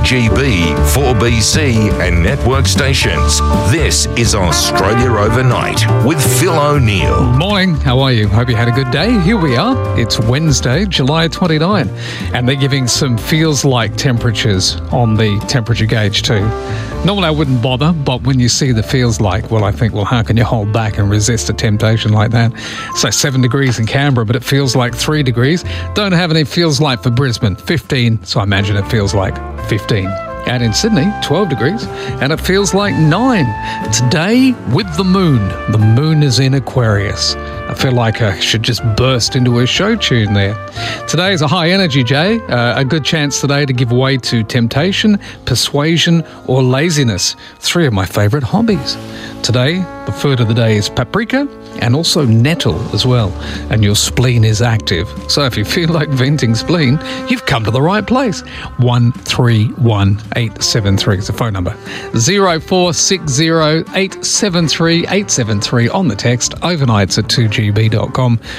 2GB, 4BC and network stations. This is Australia Overnight with Phil O'Neill. Morning, how are you? Hope you had a good day. Here we are. It's Wednesday, July 29, and they're giving some feels like temperatures on the temperature gauge too. Normally I wouldn't bother, but when you see the feels like, well, I think, well, how can you hold back and resist a temptation like that? So 7 degrees in Canberra, but it feels like 3 degrees. Don't have any feels like for Brisbane, 15, so I imagine it feels like 15. And in Sydney, 12 degrees, and it feels like 9. Today, with the moon. The moon is in Aquarius. I feel like I should just burst into a show tune there. Today is a high energy day, a good chance today to give way to temptation, persuasion, or laziness. 3 of my favourite hobbies. Today, the food of the day is paprika and also nettle as well, and your spleen is active. So if you feel like venting spleen, you've come to the right place. 131873 is the phone number. 0460 873 873 on the text. Overnights at 2GB.com.